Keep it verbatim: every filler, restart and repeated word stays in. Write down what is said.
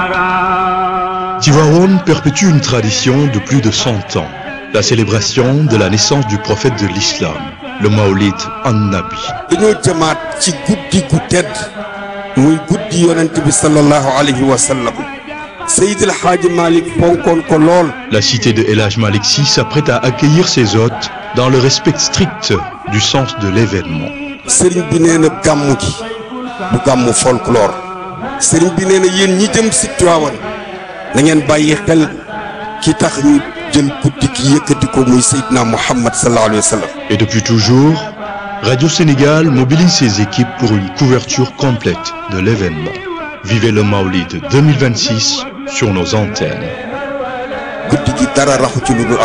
Tivaouane perpétue une tradition de plus de cent ans, la célébration de la naissance du prophète de l'islam, le Mawlid an-Nabi. dañoo jëmaat ci guddi gu tedd muy guddi yonent bi sallallahu alayhi wa sallam Seydi El Hadji Malick fonkoon ko lool. La cité de El Hadj Malick Sy s'apprête à accueillir ses hôtes dans le respect strict du sens de l'événement. sëriñ bi nee na gàmmu gi du gàmmu folklore sëriñ bi nee na yéen ñi jëm si Tiwaawan na ngeen bàyyi xel ki tax ñu jël guddi gi yëkkati ko muy Seydina Muhammad sallallahu alayhi wa sallam. Et depuis toujours, Radio Sénégal mobilise ses équipes pour une couverture complète de l'événement. Vivez le Mawlid deux mille vingt-six sur nos antennes. guddi gi dara raxu ci lu dul